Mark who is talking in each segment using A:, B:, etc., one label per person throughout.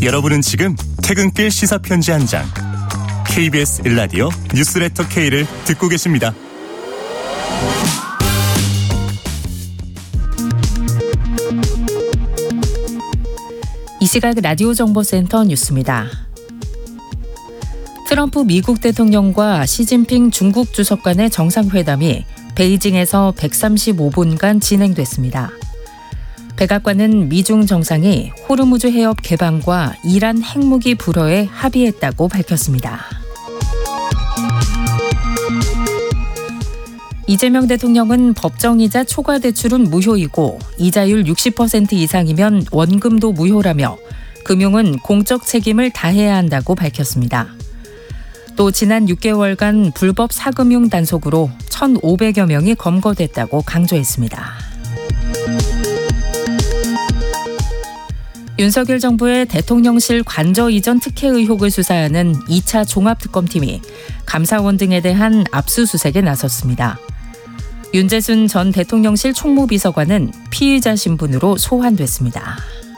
A: 여러분은 지금 퇴근길 시사편지 한 장, KBS 일라디오 뉴스레터 K를 듣고 계십니다.
B: 이 시각 라디오 정보센터 뉴스입니다. 트럼프 미국 대통령과 시진핑 중국 주석 간의 정상회담이 베이징에서 135분간 진행됐습니다. 백악관은 미중 정상이 호르무즈 해협 개방과 이란 핵무기 불허에 합의했다고 밝혔습니다. 이재명 대통령은 법정이자 초과 대출은 무효이고 이자율 60% 이상이면 원금도 무효라며 금융은 공적 책임을 다해야 한다고 밝혔습니다. 또 지난 6개월간 불법 사금융 단속으로 1,500여 명이 검거됐다고 강조했습니다. 윤석열 정부의 대통령실 관저 이전 특혜 의혹을 수사하는 2차 종합특검팀이 감사원 등에 대한 압수수색에 나섰습니다. 윤재순 전 대통령실 총무비서관은 피의자 신분으로 소환됐습니다.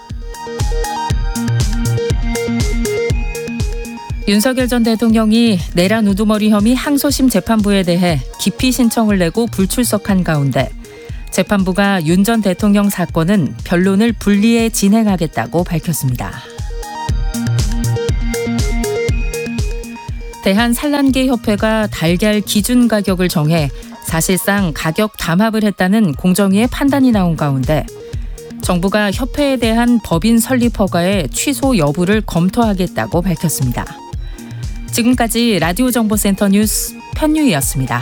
B: 윤석열 전 대통령이 내란 우두머리 혐의 항소심 재판부에 대해 기피 신청을 내고 불출석한 가운데 재판부가 윤 전 대통령 사건은 변론을 분리해 진행하겠다고 밝혔습니다. 대한산란계협회가 달걀 기준 가격을 정해 사실상 가격 담합을 했다는 공정위의 판단이 나온 가운데 정부가 협회에 대한 법인 설립 허가의 취소 여부를 검토하겠다고 밝혔습니다. 지금까지 라디오 정보센터 뉴스 편유희였습니다.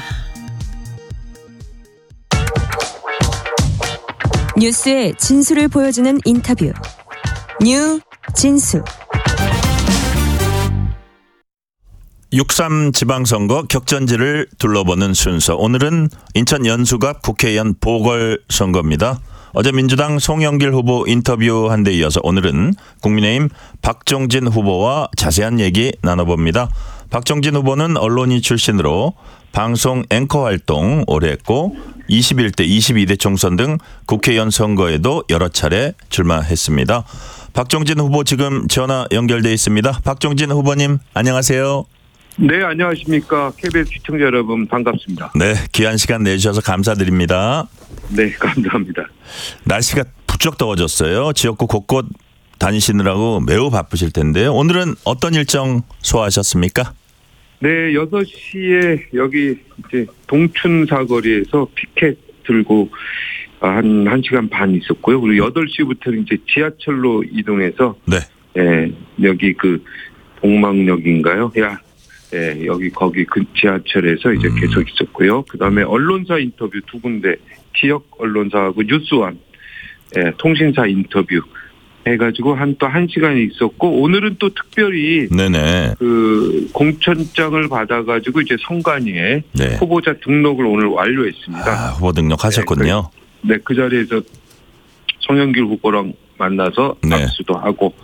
C: 뉴스의 진수를 보여주는 인터뷰. 뉴 진수.
D: 6.3 지방선거 격전지를 둘러보는 순서. 오늘은 인천 연수갑 국회의원 보궐선거입니다. 어제 민주당 송영길 후보 인터뷰한 데 이어서 오늘은 국민의힘 박종진 후보와 자세한 얘기 나눠봅니다. 박종진 후보는 언론인 출신으로 방송 앵커 활동 오래 했고 21대, 22대 총선 등 국회의원 선거에도 여러 차례 출마했습니다. 박종진 후보 지금 전화 연결돼 있습니다. 박종진 후보님 안녕하세요.
E: 네, 안녕하십니까. KBS 시청자 여러분 반갑습니다.
D: 네, 귀한 시간 내주셔서 감사드립니다.
E: 네, 감사합니다.
D: 날씨가 부쩍 더워졌어요. 지역구 곳곳 다니시느라고 매우 바쁘실 텐데요. 오늘은 어떤 일정 소화하셨습니까?
E: 네, 6시에 여기 이제 동춘 사거리에서 피켓 들고 한 1시간 반 있었고요. 그리고 8시부터는 이제 지하철로 이동해서
D: 네.
E: 여기 그 동막역인가요? 여기 거기 그 지하철에서 이제 계속 있었고요. 그다음에 언론사 인터뷰 2군데, 지역 언론사하고 뉴스원 통신사 인터뷰 해가지고 또 1시간이 있었고, 오늘은 또 특별히
D: 네네.
E: 그 공천장을 받아가지고 이제 선관위에
D: 네.
E: 후보자 등록을 오늘 완료했습니다.
D: 후보 등록하셨군요.
E: 네, 그 자리에서 송영길 후보랑 만나서
D: 네.
E: 악수도 하고,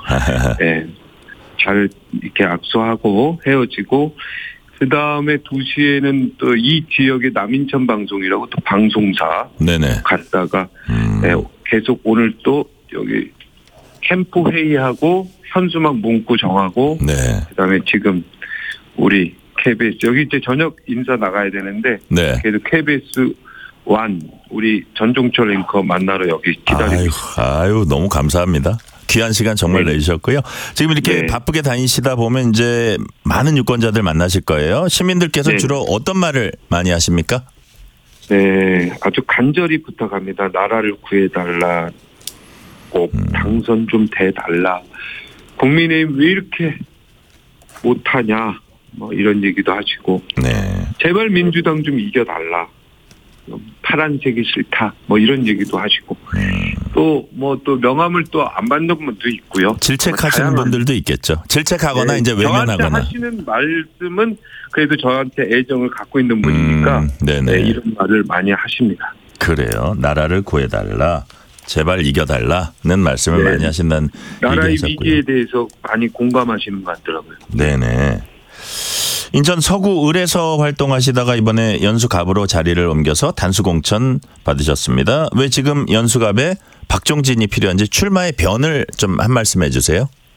E: 잘 이렇게 악수하고 헤어지고, 그 다음에 2시에는 또 이 지역의 남인천 방송이라고 또 방송사
D: 네네.
E: 갔다가 계속 오늘 또 여기 캠프 회의하고 현수막 문구 정하고,
D: 네.
E: 그다음에 지금 우리 KBS 여기 이제 저녁 인사 나가야 되는데,
D: 네.
E: 그래도 KBS 원 우리 전종철 앵커 만나러 여기 기다리고 있습니다.
D: 아유 너무 감사합니다. 귀한 시간 정말
E: 네.
D: 내주셨고요. 지금 이렇게
E: 네.
D: 바쁘게 다니시다 보면 이제 많은 유권자들 만나실 거예요. 시민들께서
E: 네.
D: 주로 어떤 말을 많이 하십니까?
E: 네, 아주 간절히 부탁합니다. 나라를 구해달라. 꼭 당선 좀 돼달라. 국민의힘 왜 이렇게 못하냐. 뭐 이런 얘기도 하시고.
D: 네.
E: 제발 민주당 좀 이겨달라. 파란색이 싫다. 뭐 이런 얘기도 하시고. 또 명함을 또 안 받는 분도 있고요.
D: 질책하시는 분들도 있겠죠. 질책하거나
E: 네,
D: 이제 외면하거나.
E: 저한테 하시는 말씀은 그래도 저한테 애정을 갖고 있는 분이니까
D: 네네.
E: 네, 이런 말을 많이 하십니다.
D: 그래요. 나라를 구해달라. 제발 이겨달라는 말씀을
E: 네.
D: 많이 하신다는
E: 나라의
D: 얘기하셨고요.
E: 위기에 대해서 많이 공감하시는 것 같더라고요.
D: 네네. 인천 서구 을에서 활동하시다가 이번에 연수갑으로 자리를 옮겨서 단수공천 받으셨습니다. 왜 지금 연수갑에 박종진이 필요한지 출마의 변을 좀 한 말씀 해주세요.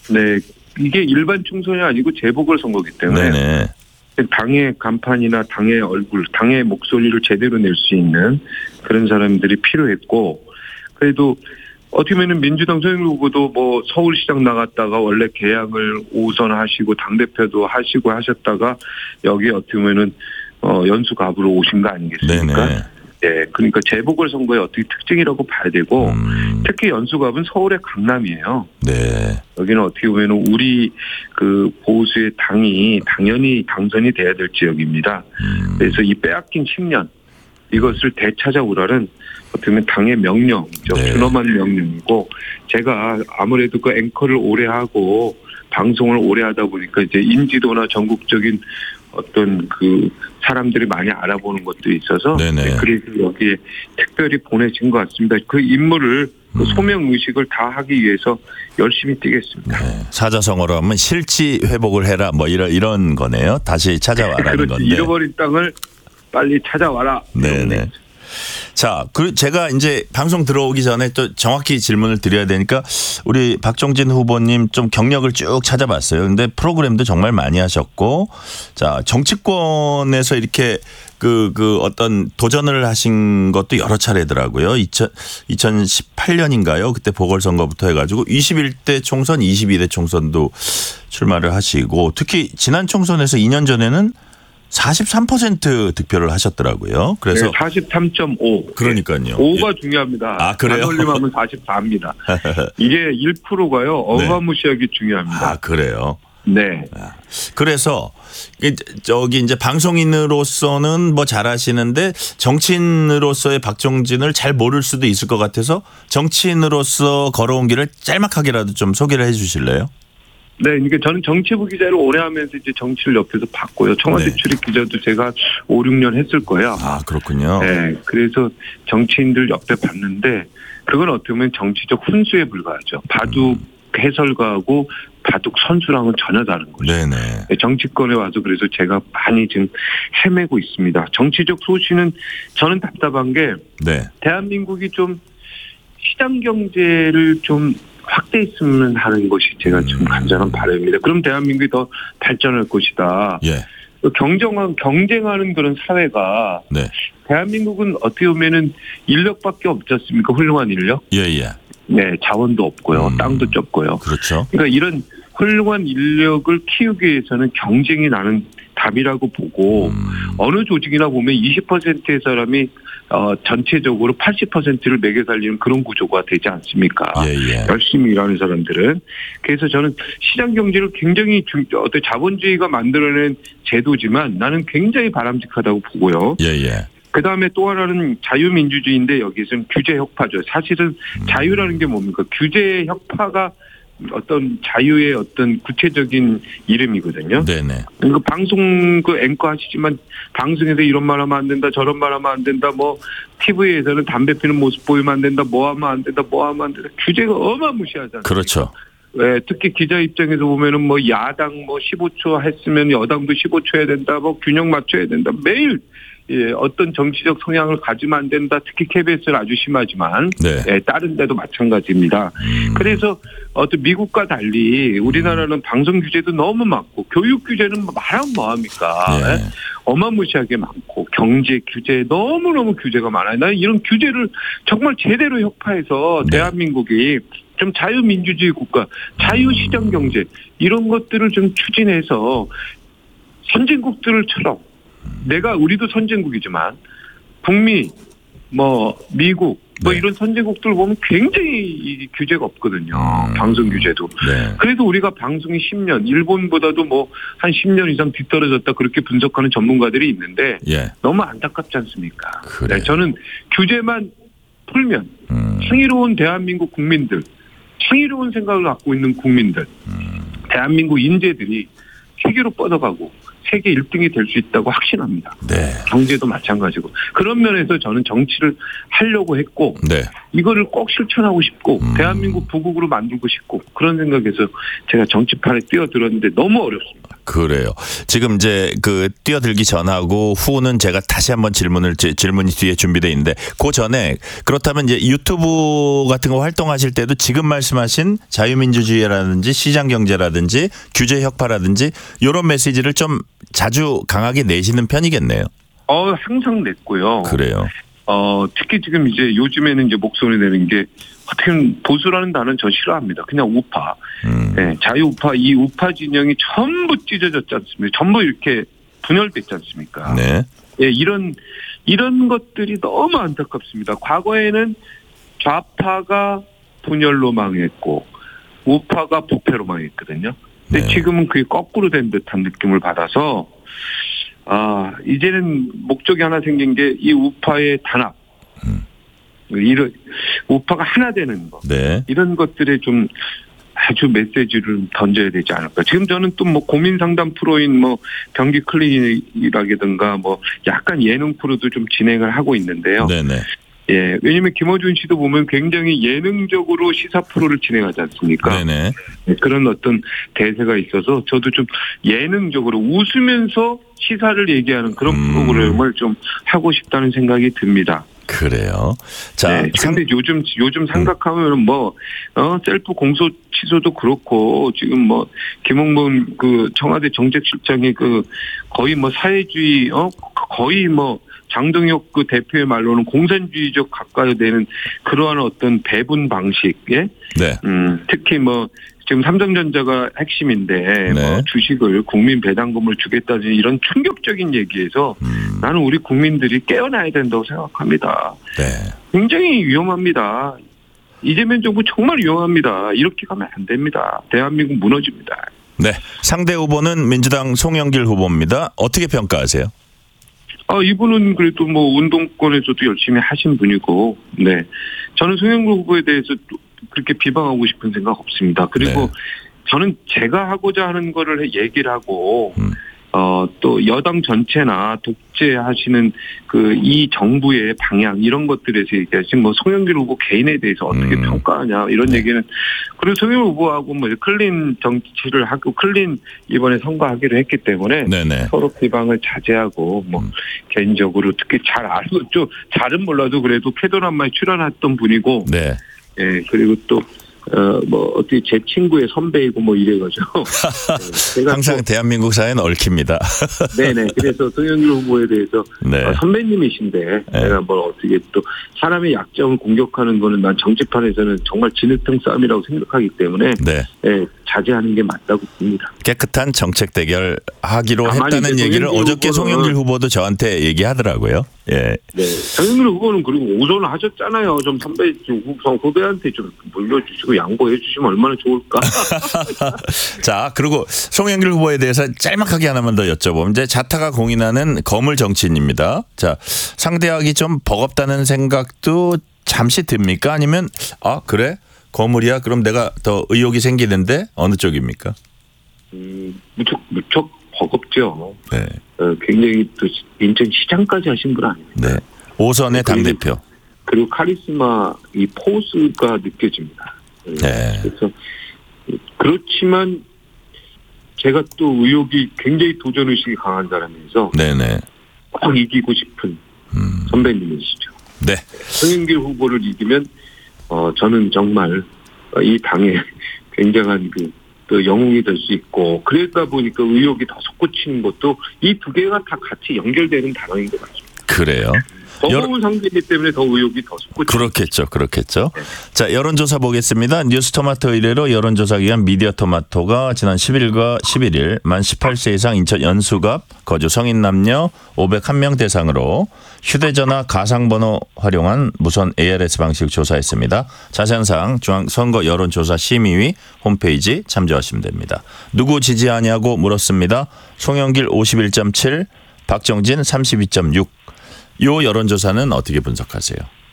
E: 네, 이게 일반 총선이 아니고 재보궐선거기 때문에
D: 네네.
E: 당의 간판이나 당의 얼굴, 당의 목소리를 제대로 낼 수 있는 그런 사람들이 필요했고, 그래도 어떻게 보면 민주당 송영길 후보도 뭐 서울시장 나갔다가 원래 개항을 5선 하시고 당대표도 하시고 하셨다가 여기 어떻게 보면은 연수갑으로 오신 거 아니겠습니까?
D: 네네.
E: 예, 그러니까 재보궐선거의 어떻게 특징이라고 봐야 되고, 특히 연수갑은 서울의 강남이에요.
D: 네.
E: 여기는 어떻게 보면 우리 그 보수의 당이 당연히 당선이 돼야 될 지역입니다. 그래서 이 빼앗긴 10년 이것을 되찾아오라는 어떻게 보면 당의 명령이죠.
D: 네.
E: 준엄한 명령이고, 제가 아무래도 그 앵커를 오래 하고 방송을 오래 하다 보니까 이제 인지도나 전국적인 어떤 그 사람들이 많이 알아보는 것도 있어서,
D: 네네.
E: 그래서 여기에 특별히 보내신 것 같습니다. 그 임무를 그 소명 의식을 다 하기 위해서 열심히 뛰겠습니다.
D: 네. 사자성어로 하면 실지 회복을 해라 뭐 이런 거네요. 다시 찾아와라는
E: 그렇지.
D: 건데.
E: 잃어버린 땅을 빨리 찾아와라.
D: 네네. 자, 제가 이제 방송 들어오기 전에 또 정확히 질문을 드려야 되니까 우리 박종진 후보님 좀 경력을 쭉 찾아봤어요. 근데 프로그램도 정말 많이 하셨고, 자, 정치권에서 이렇게 그 어떤 도전을 하신 것도 여러 차례더라고요. 2018년인가요? 그때 보궐선거부터 해가지고 21대 총선, 22대 총선도 출마를 하시고, 특히 지난 총선에서 2년 전에는 43% 득표를 하셨더라고요. 그래서
E: 네, 43.5.
D: 그러니까요.
E: 5가 중요합니다.
D: 아, 그래요?
E: 반올림하면 44입니다. 이게 1%가요. 어마무시하게 중요합니다.
D: 아, 그래요.
E: 네.
D: 그래서 저기 이제 방송인으로서는 뭐 잘하시는데 정치인으로서의 박종진을 잘 모를 수도 있을 것 같아서 정치인으로서 걸어온 길을 짤막하게라도 좀 소개를 해 주실래요?
E: 네, 그러니까 저는 정치부 기자를 오래 하면서 이제 정치를 옆에서 봤고요. 청와대
D: 네.
E: 출입 기자도 제가 5, 6년 했을 거예요.
D: 아, 그렇군요.
E: 네, 그래서 정치인들 옆에 봤는데 그건 어떻게 보면 정치적 훈수에 불과하죠. 바둑 해설가하고 바둑 선수랑은 전혀 다른 거죠.
D: 네네.
E: 정치권에 와서 그래서 제가 많이 지금 헤매고 있습니다. 정치적 소신은 저는 답답한 게
D: 네.
E: 대한민국이 좀 시장 경제를 좀 확대했으면 하는 것이 제가 좀 간절한 바람입니다. 그럼 대한민국이 더 발전할 것이다.
D: 예.
E: 경쟁하는 그런 사회가
D: 네.
E: 대한민국은 어떻게 보면은 인력밖에 없지 않습니까? 훌륭한 인력.
D: 예예.
E: 네, 자원도 없고요, 땅도 좁고요.
D: 그렇죠.
E: 그러니까 이런 훌륭한 인력을 키우기 위해서는 경쟁이 나는 답이라고 보고 어느 조직이나 보면 20%의 사람이 전체적으로 80%를 매겨 살리는 그런 구조가 되지 않습니까?
D: 예예.
E: 열심히 일하는 사람들은. 그래서 저는 시장 경제를 굉장히 어떤 자본주의가 만들어낸 제도지만 나는 굉장히 바람직하다고 보고요.
D: 예예.
E: 그다음에 또 하나는 자유민주주의인데 여기서는 규제 혁파죠. 사실은 자유라는 게 뭡니까? 규제 혁파가 어떤 자유의 어떤 구체적인 이름이거든요.
D: 네네.
E: 그러니까 방송 그 앵커 하시지만 방송에서 이런 말 하면 안 된다, 저런 말 하면 안 된다, 뭐 TV에서는 담배 피는 모습 보이면 안 된다, 뭐 하면 안 된다, 뭐 하면 안 된다. 규제가 어마무시하잖아요.
D: 그렇죠.
E: 네, 특히 기자 입장에서 보면은 뭐 야당 뭐 15초 했으면 여당도 15초 해야 된다, 뭐 균형 맞춰야 된다. 매일 예, 어떤 정치적 성향을 가지면 안 된다. 특히 KBS는 아주 심하지만
D: 네.
E: 예, 다른 데도 마찬가지입니다. 그래서 어떤 미국과 달리 우리나라는 방송 규제도 너무 많고 교육 규제는 말하면 뭐합니까?
D: 네.
E: 예? 어마무시하게 많고 경제 규제 너무너무 규제가 많아요. 나는 이런 규제를 정말 제대로 혁파해서
D: 네. 대한민국이
E: 좀 자유민주주의 국가, 자유시장 경제 이런 것들을 좀 추진해서 선진국들처럼 우리도 선진국이지만 북미, 뭐 미국, 뭐
D: 네.
E: 이런 선진국들 보면 굉장히 이 규제가 없거든요. 방송 규제도.
D: 네.
E: 그래도 우리가 방송이 10년, 일본보다도 뭐 한 10년 이상 뒤떨어졌다 그렇게 분석하는 전문가들이 있는데
D: 예.
E: 너무 안타깝지 않습니까?
D: 그래요.
E: 네, 저는 규제만 풀면 창의로운 대한민국 국민들, 창의로운 생각을 갖고 있는 국민들, 대한민국 인재들이 세계로 뻗어가고 세계 1등이 될 수 있다고 확신합니다.
D: 네.
E: 경제도 마찬가지고. 그런 면에서 저는 정치를 하려고 했고
D: 네.
E: 이거를 꼭 실천하고 싶고 대한민국 부국으로 만들고 싶고 그런 생각에서 제가 정치판에 뛰어들었는데 너무 어렵습니다.
D: 그래요. 지금 이제 그 뛰어들기 전하고 후는 제가 다시 한번 질문이 뒤에 준비되어 있는데 그 전에 그렇다면 이제 유튜브 같은 거 활동하실 때도 지금 말씀하신 자유민주주의라든지 시장경제라든지 규제 혁파라든지 이런 메시지를 좀 자주 강하게 내시는 편이겠네요.
E: 항상 냈고요.
D: 그래요.
E: 특히 지금 이제 요즘에는 이제 목소리 내는 게 어떻게 보면 보수라는 단어는 저 싫어합니다. 그냥 우파. 네, 자유우파, 이 우파 진영이 전부 찢어졌지 않습니까? 전부 이렇게 분열됐지 않습니까?
D: 네.
E: 예, 이런 것들이 너무 안타깝습니다. 과거에는 좌파가 분열로 망했고 우파가 부패로 망했거든요. 근데
D: 네.
E: 지금은 그게 거꾸로 된 듯한 느낌을 받아서 이제는 목적이 하나 생긴 게 이 우파의 단합. 이런 우파가 하나 되는 것.
D: 네.
E: 이런 것들에 좀 아주 메시지를 던져야 되지 않을까. 지금 저는 또 뭐 고민 상담 프로인 뭐 경기 클리닉이라든가 뭐 약간 예능 프로도 좀 진행을 하고 있는데요.
D: 네네.
E: 예, 왜냐면 김어준 씨도 보면 굉장히 예능적으로 시사 프로를 진행하지 않습니까?
D: 네네.
E: 그런 어떤 대세가 있어서 저도 좀 예능적으로 웃으면서 시사를 얘기하는 그런 프로그램을 좀 하고 싶다는 생각이 듭니다.
D: 그래요. 자,
E: 네, 근데 요즘 생각하면 셀프 공소 취소도 그렇고 지금 뭐 김홍범 그 청와대 정책실장이 그 거의 뭐 사회주의 거의 뭐 장동혁 그 대표의 말로는 공산주의적 가까이 되는 그러한 어떤 배분 방식에
D: 네.
E: 특히 뭐 지금 삼성전자가 핵심인데
D: 네.
E: 뭐 주식을 국민 배당금을 주겠다는 이런 충격적인 얘기에서 나는 우리 국민들이 깨어나야 된다고 생각합니다.
D: 네.
E: 굉장히 위험합니다. 이재명 정부 정말 위험합니다. 이렇게 가면 안 됩니다. 대한민국 무너집니다.
D: 네. 상대 후보는 민주당 송영길 후보입니다. 어떻게 평가하세요?
E: 이분은 그래도 뭐 운동권에서도 열심히 하신 분이고, 네. 저는 송영길 후보에 대해서 그렇게 비방하고 싶은 생각 없습니다. 그리고
D: 네.
E: 저는 제가 하고자 하는 거를 얘기를 하고, 또 여당 전체나 독재하시는 그 이 정부의 방향 이런 것들에서 얘기하신 뭐 송영길 후보 개인에 대해서 어떻게 평가하냐 이런 얘기는 그리고 송영길 후보하고 뭐 클린 정치를 하고 클린 이번에 선거하기로 했기 때문에
D: 네네.
E: 서로 비방을 자제하고 뭐 개인적으로 특히 잘 알고 좀 잘은 몰라도 그래도 캐도남마에 출연했던 분이고
D: 네.
E: 예 그리고 또 뭐 어떻게 제 친구의 선배이고 뭐 이래가지고 제가
D: 항상 대한민국 사회는 얽힙니다.
E: 네네. 그래서 송영길 후보에 대해서
D: 네.
E: 선배님이신데
D: 네.
E: 내가 뭐 어떻게 또 사람의 약점을 공격하는 거는 난 정치판에서는 정말 진흙탕 싸움이라고 생각하기 때문에
D: 네.
E: 네, 자제하는 게 맞다고 봅니다.
D: 깨끗한 정책 대결 하기로 했다는
E: 이제
D: 얘기를
E: 송영길
D: 어저께
E: 후보는-
D: 송영길 후보도 저한테 얘기하더라고요. 예.
E: 네. 송영길 후보는 그리고 오선을 하셨잖아요. 좀 선배 후배한테 좀 물려주시고 양보해 주시면 얼마나 좋을까.
D: 자, 그리고 송영길 후보에 대해서 짤막하게 하나만 더 여쭤보면 이제 자타가 공인하는 거물 정치인입니다. 자, 상대하기 좀 버겁다는 생각도 잠시 듭니까? 아니면 그래? 거물이야? 그럼 내가 더 의욕이 생기는데 어느 쪽입니까?
E: 무척 버겁죠.
D: 네.
E: 굉장히 또 인천시장까지 하신 분 아닙니까?
D: 네. 5선의 당대표.
E: 그리고 카리스마 이 포스가 느껴집니다.
D: 네.
E: 그래서 그렇지만 제가 또 의욕이 굉장히 도전의식이 강한 사람이어서
D: 네네.
E: 꼭 이기고 싶은 선배님이시죠.
D: 네.
E: 송영길 후보를 이기면 저는 정말 이 당에 굉장한 또 영웅이 될 수 있고 그러다 보니까 의욕이 더 솟구치는 것도 이 두 개가 다 같이 연결되는 단어인 것 같습니다.
D: 그래요.
E: 버거운 상대이기 때문에 더 의욕이 더 솟구치죠.
D: 그렇겠죠. 자, 여론조사 보겠습니다. 뉴스토마토 의뢰로 여론조사 기관 미디어토마토가 지난 10일과 11일 만 18세 이상 인천 연수갑 거주 성인 남녀 501명 대상으로 휴대전화 가상번호 활용한 무선 ARS 방식 조사했습니다. 자세한 사항 중앙선거 여론조사 심의위 홈페이지 참조하시면 됩니다. 누구 지지하냐고 물었습니다. 송영길 51.7, 박정진 32.6. 요 여론조사는 어떻게 분석하세요?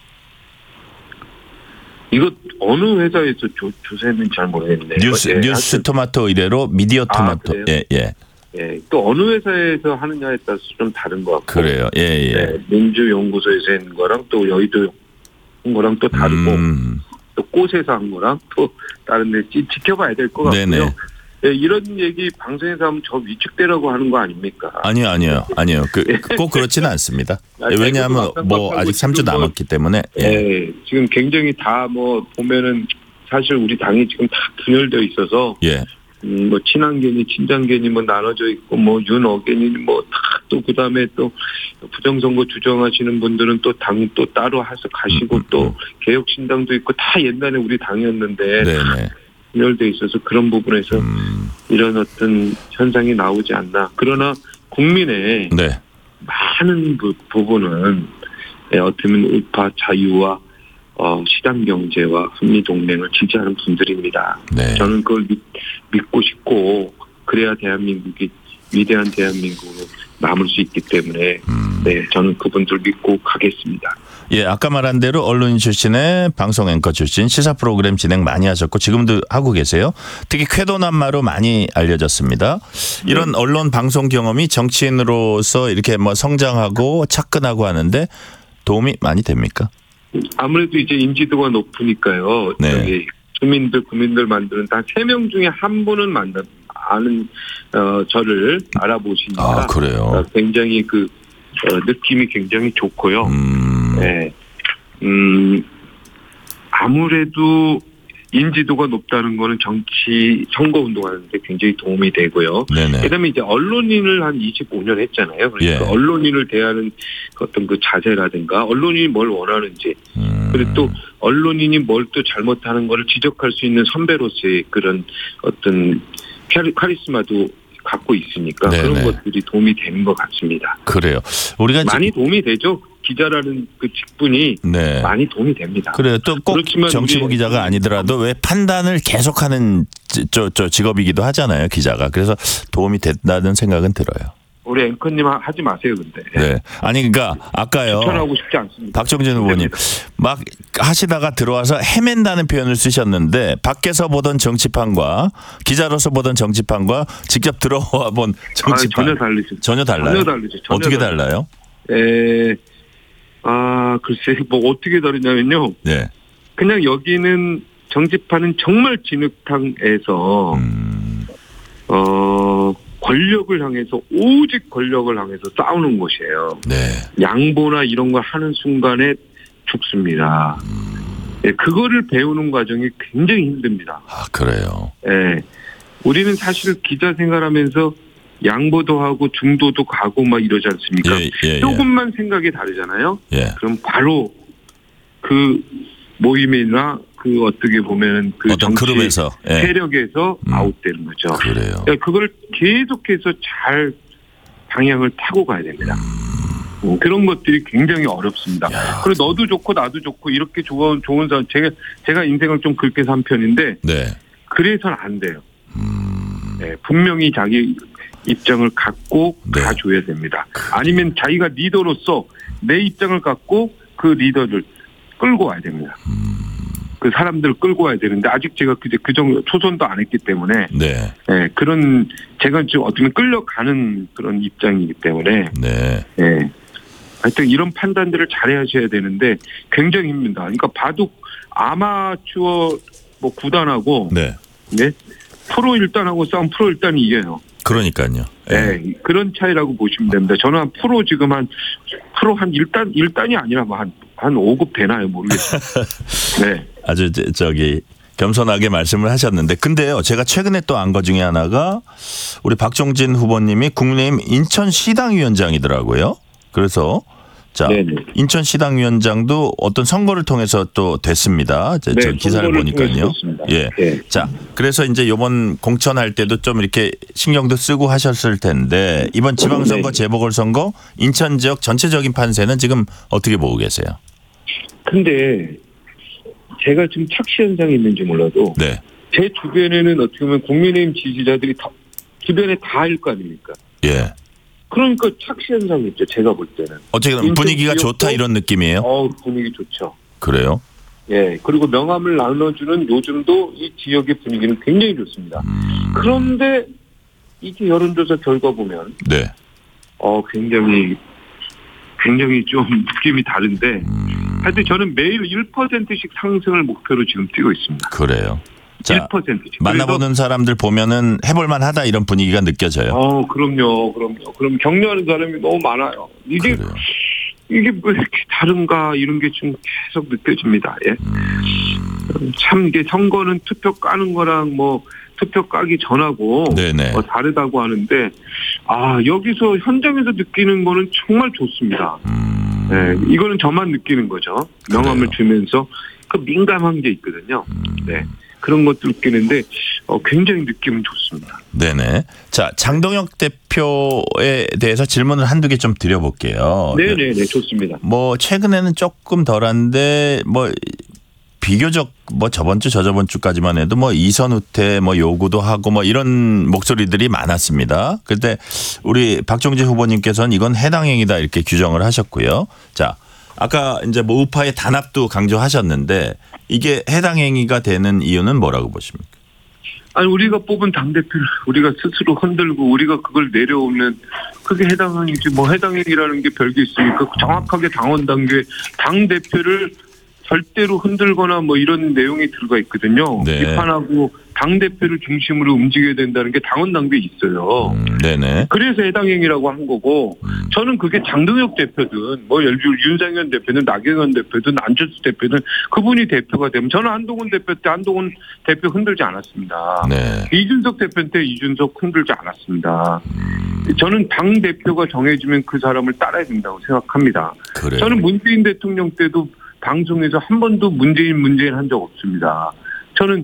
E: 이거 어느 회사에서 조사했는지 잘 모르겠네요.
D: 뉴스 토마토 의뢰로 미디어 토마토.
E: 예. 또 어느 회사에서 하느냐에 따라서 좀 다른 것 같고.
D: 그래요. 예.
E: 네, 민주연구소에서 한 거랑 또 여의도 한 거랑 또 다르고 또 꽃에서 한 거랑 또 다른데 지켜봐야 될 것 같고요.
D: 네네.
E: 네, 이런 얘기 방송에서 하면 저 위축되라고 하는 거 아닙니까?
D: 아니요. 꼭 그렇지는 않습니다. 왜냐하면 뭐 아직 3주 남았기 때문에.
E: 예. 지금 굉장히 다 뭐 보면은 사실 우리 당이 지금 다 분열되어 있어서.
D: 예.
E: 뭐 친한견이 친장견이 뭐 나눠져 있고 뭐 윤어견이 뭐 다 또 그다음에 또 부정선거 주장하시는 분들은 또 당 또 따로 해서 가시고 또 개혁신당도 있고 다 옛날에 우리 당이었는데
D: 네네.
E: 분열돼 있어서 그런 부분에서 이런 어떤 현상이 나오지 않나. 그러나 국민의
D: 네.
E: 많은 부분은 어떻게 보면 우파 자유와 시장 경제와 한미 동맹을 지지하는 분들입니다.
D: 네.
E: 저는 그걸 믿고 싶고 그래야 대한민국이 위대한 대한민국으로 남을 수 있기 때문에 네, 저는 그분들 믿고 가겠습니다.
D: 예, 아까 말한 대로 언론인 출신의 방송 앵커 출신 시사 프로그램 진행 많이 하셨고 지금도 하고 계세요. 특히 쾌도남마로 많이 알려졌습니다. 이런 언론 방송 경험이 정치인으로서 이렇게 뭐 성장하고 착근하고 하는데 도움이 많이 됩니까?
E: 아무래도 이제 인지도가 높으니까요.
D: 네.
E: 저기 주민들, 국민들 만드는 다 3명 중에 한 분은 아는 저를 알아보시니까
D: 아, 그래요?
E: 굉장히 그 느낌이 굉장히 좋고요. 네. 아무래도 인지도가 높다는 거는 정치 선거 운동하는데 굉장히 도움이 되고요.
D: 네네.
E: 그다음에 이제 언론인을 한 25년 했잖아요. 그러니까
D: 예.
E: 언론인을 대하는 어떤 그 자세라든가 언론인이 뭘 원하는지 그리고 또 언론인이 뭘 또 잘못하는 거를 지적할 수 있는 선배로서의 그런 어떤 카리스마도 갖고 있으니까
D: 네네.
E: 그런 것들이 도움이 되는 것 같습니다.
D: 그래요. 우리가
E: 많이 도움이 되죠. 기자라는 그 직분이
D: 네.
E: 많이 도움이 됩니다.
D: 그래요. 또 꼭
E: 그렇지만
D: 정치부 기자가 아니더라도 왜 판단을 계속하는 저 직업이기도 하잖아요. 기자가. 그래서 도움이 된다는 생각은 들어요.
E: 우리 앵커님 하지 마세요, 근데.
D: 네. 아니 그러니까 아까요.
E: 추천하고 싶지 않습니다.
D: 박정진 후보님 막 하시다가 들어와서 헤맨다는 표현을 쓰셨는데 밖에서 보던 정치판과 기자로서 보던 정치판과 직접 들어와 본 정치판
E: 전혀 다르죠.
D: 전혀 달라요.
E: 전혀 다르죠.
D: 어떻게 달라요?
E: 글쎄 뭐 어떻게 다르냐면요.
D: 네.
E: 그냥 여기는 정치판은 정말 진흙탕에서 권력을 향해서 오직 권력을 향해서 싸우는 곳이에요.
D: 네.
E: 양보나 이런 걸 하는 순간에 죽습니다. 네, 그거를 배우는 과정이 굉장히 힘듭니다.
D: 아 그래요.
E: 네. 우리는 사실 기자 생활하면서 양보도 하고 중도도 가고 막 이러지 않습니까? 조금만 생각이 다르잖아요.
D: 예.
E: 그럼 바로 그 모임이나 그 어떻게 보면 그
D: 어떤
E: 정치
D: 그룹에서
E: 세력에서 아웃되는 거죠.
D: 그래요.
E: 그걸 계속해서 잘 방향을 타고 가야 됩니다. 그런 것들이 굉장히 어렵습니다. 그리고 너도 좋고 나도 좋고 이렇게 좋은 사람 제가 인생을 좀 그렇게 산 편인데
D: 네.
E: 그래서는 안 돼요. 네, 분명히 자기 입장을 갖고
D: 네.
E: 가줘야 됩니다. 아니면 자기가 리더로서 내 입장을 갖고 그 리더를 끌고 와야 됩니다. 그 사람들을 끌고 와야 되는데 아직 제가 그 정도 초선도 안 했기 때문에
D: 네.
E: 네, 그런 제가 지금 어떻게 보면 끌려가는 그런 입장이기 때문에
D: 네.
E: 네. 하여튼 이런 판단들을 잘 하셔야 되는데 굉장히 힘듭니다. 그러니까 바둑 아마추어 뭐 구단하고
D: 네.
E: 네? 프로 1단하고 싸움 프로 1단이 이겨요.
D: 그러니까요.
E: 네, 그런 차이라고 보시면 됩니다. 저는 한 프로 지금 프로 한 1단이 아니라 한 5급 되나요? 모르겠어요. 네.
D: 아주 겸손하게 말씀을 하셨는데 근데요. 제가 최근에 또 안 거 중에 하나가 우리 박정진 후보님이 국민의힘 인천시당위원장이더라고요. 그래서 자,
E: 네네.
D: 인천시당위원장도 어떤 선거를 통해서 또 됐습니다. 저 기사를 보니까요. 예.
E: 네.
D: 자, 그래서 이제 이번 공천할 때도 좀 이렇게 신경도 쓰고 하셨을 텐데 이번 지방선거 재보궐선거 인천 지역 전체적인 판세는 지금 어떻게 보고 계세요?
E: 근데 제가 지금 착시 현상이 있는지 몰라도
D: 네.
E: 제 주변에는 어떻게 보면 국민의힘 지지자들이 주변에 다일 거 아닙니까?
D: 예.
E: 그러니까 착시 현상이 있죠. 제가 볼 때는.
D: 어쨌든 분위기가 좋다 이런 느낌이에요?
E: 분위기 좋죠.
D: 그래요?
E: 예. 그리고 명함을 나눠주는 요즘도 이 지역의 분위기는 굉장히 좋습니다. 그런데 이게 여론조사 결과 보면
D: 네.
E: 굉장히 좀 느낌이 다른데 하여튼 저는 매일 1%씩 상승을 목표로 지금 뛰고 있습니다.
D: 그래요? 자,
E: 1%.
D: 만나보는 사람들 보면은 해볼만하다 이런 분위기가 느껴져요.
E: 그럼요. 그럼 격려하는 사람이 너무 많아요. 이게
D: 그래요.
E: 왜 이렇게 다른가 이런 게 좀 계속 느껴집니다. 예. 참 이게 선거는 투표 까는 거랑 뭐 투표 까기 전하고
D: 네네.
E: 다르다고 하는데 여기서 현장에서 느끼는 거는 정말 좋습니다. 네, 이거는 저만 느끼는 거죠. 명함을 주면서 그 민감한 게 있거든요. 네. 그런 것도 느끼는데 굉장히 느낌은 좋습니다.
D: 네네. 자, 장동혁 대표에 대해서 질문을 한두 개 좀 드려볼게요.
E: 네네네, 좋습니다.
D: 뭐 최근에는 조금 덜한데 뭐 비교적 뭐 저번 주 저저번 주까지만 해도 뭐 이선 후퇴 뭐 요구도 하고 뭐 이런 목소리들이 많았습니다. 그때 우리 박종재 후보님께서는 이건 해당 행위다 이렇게 규정을 하셨고요. 자, 아까 이제 뭐 우파의 단합도 강조하셨는데 이게 해당 행위가 되는 이유는 뭐라고 보십니까?
E: 아니 우리가 뽑은 당대표를 우리가 스스로 흔들고 우리가 그걸 내려오면 그게 해당 행위지 뭐 해당 행위라는 게 별게 있습니까? 정확하게 당원 단계 당대표를 절대로 흔들거나 뭐 이런 내용이 들어가 있거든요.
D: 네.
E: 비판하고 당대표를 중심으로 움직여야 된다는 게 당원 당규에 있어요.
D: 네네.
E: 그래서 해당 행위라고 한 거고 저는 그게 장동혁 대표든 뭐 윤상현 대표든 나경원 대표든 안철수 대표든 그분이 대표가 되면 저는 한동훈 대표 때 한동훈 대표 흔들지 않았습니다.
D: 네.
E: 이준석 대표 때 이준석 흔들지 않았습니다. 저는 당 대표가 정해지면 그 사람을 따라야 된다고 생각합니다.
D: 그래요.
E: 저는 문재인 대통령 때도 방송에서 한 번도 문재인 한 적 없습니다. 저는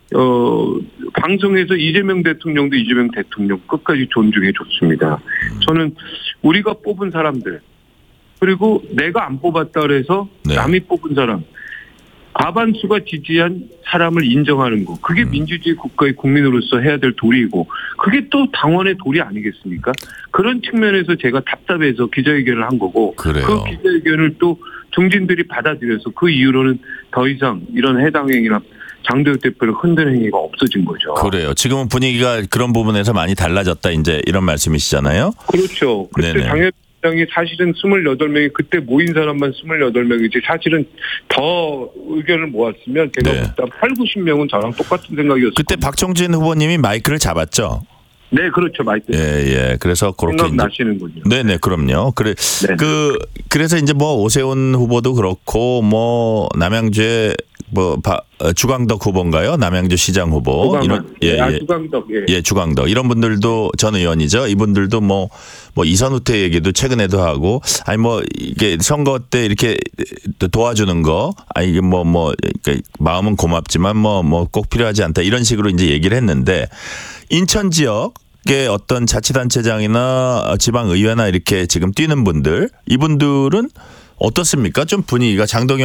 E: 방송에서 이재명 대통령도 이재명 대통령 끝까지 존중해 줬습니다. 저는 우리가 뽑은 사람들 그리고 내가 안 뽑았다 그래서 남이 뽑은 사람 과반수가 지지한 사람을 인정하는 거 그게 민주주의 국가의 국민으로서 해야 될 도리이고 그게 또 당원의 도리 아니겠습니까? 그런 측면에서 제가 답답해서 기자회견을 한 거고
D: 그래요.
E: 그 기자회견을 또 중진들이 받아들여서 그 이후로는 더 이상 이런 해당 행위나 장동혁 대표를 흔드는 행위가 없어진 거죠.
D: 그래요. 지금은 분위기가 그런 부분에서 많이 달라졌다 이제 이런 말씀이시잖아요.
E: 그렇죠. 그때
D: 네네.
E: 당협위원장이 사실은 28명이 그때 모인 사람만 28명이지 사실은 더 의견을 모았으면 제가 볼 때 8, 90명은 저랑 똑같은 생각이었어요.
D: 그때 박종진 후보님이 마이크를 잡았죠.
E: 네, 그렇죠. 마이크.
D: 예. 그래서 그렇게
E: 생각나시는군요.
D: 네네, 그럼요. 그래서 이제 뭐 오세훈 후보도 그렇고 뭐 남양주의 뭐 주광덕 후보인가요? 남양주 시장 후보.
E: 주광덕.
D: 주광덕 이런 분들도 전 의원이죠. 이분들도 뭐 이선 후퇴 얘기도 최근에도 하고 아니 뭐 이게 선거 때 이렇게 도와주는 거 아니 이게 마음은 고맙지만 뭐 꼭 필요하지 않다 이런 식으로 이제 얘기를 했는데 인천 지역의 어떤 자치단체장이나 지방의회나 이렇게 지금 뛰는 분들 이분들은 어떻습니까? 좀 분위기가 장동혁